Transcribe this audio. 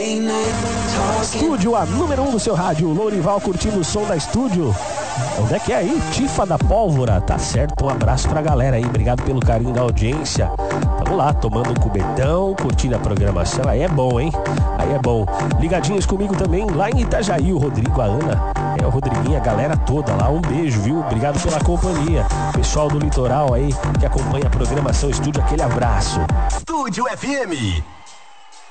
Estúdio, a número 1 do seu rádio. Lourival curtindo o som da Estúdio. Onde é que é aí? Tifa da Pólvora. Tá certo, um abraço pra galera aí. Obrigado pelo carinho da audiência. Tamo lá, tomando um cubetão, curtindo a programação. Aí é bom, hein? Aí é bom. Ligadinhos comigo também lá em Itajaí, o Rodrigo, a Ana. O Rodriguinho, a galera toda lá. Um beijo, viu? Obrigado pela companhia. Pessoal do litoral aí que acompanha a programação Estúdio, aquele abraço. Estúdio FM.